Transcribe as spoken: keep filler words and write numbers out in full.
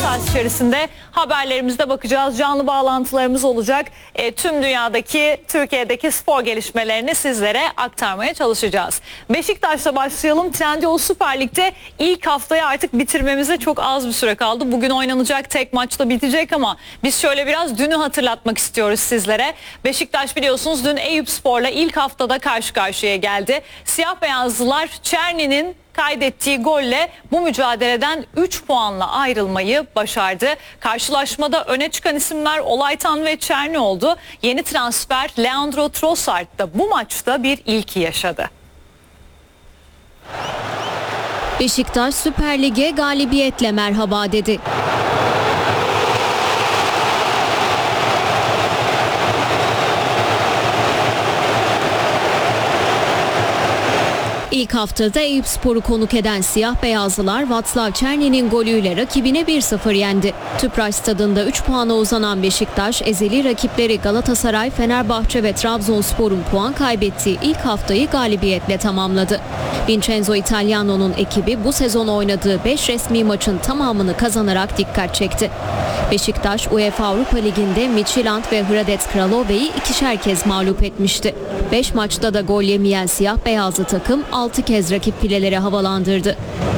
saat içerisinde haberlerimizde bakacağız. Canlı bağlantılarımız olacak. E, tüm dünyadaki, Türkiye'deki spor gelişmelerini sizlere aktarmaya çalışacağız. Beşiktaş'la başlayalım. Trendyol Süper Lig'de ilk haftayı artık bitirmemize çok az bir süre kaldı. Bugün oynanacak tek maçta bitecek ama biz şöyle biraz dünü hatırlatmak istiyoruz sizlere. Beşiktaş biliyorsunuz dün Eyüpspor'la ilk haftada karşı karşıya geldi. Siyah beyazlılar Çerni'nin kaydettiği golle bu mücadeleden üç puanla ayrılmayı başardı. Karşılaşmada öne çıkan isimler Olaytan ve Çerni oldu. Yeni transfer Leandro Trossard da bu maçta bir ilki yaşadı. Beşiktaş Süper Lig'e galibiyetle merhaba dedi. İlk haftada Eyüpspor'u konuk eden siyah beyazlılar Václav Černi'nin golüyle rakibine bir sıfır yendi. Tüpraş stadında üç puana uzanan Beşiktaş, ezeli rakipleri Galatasaray, Fenerbahçe ve Trabzonspor'un puan kaybettiği ilk haftayı galibiyetle tamamladı. Vincenzo Italiano'nun ekibi bu sezon oynadığı beş resmi maçın tamamını kazanarak dikkat çekti. Beşiktaş, UEFA Avrupa Ligi'nde Midtjylland ve Hradec Kralove'yi ikişer kez mağlup etmişti. beş maçta da gol yemeyen siyah beyazlı takım altı kez rakip filelere havalandırdı.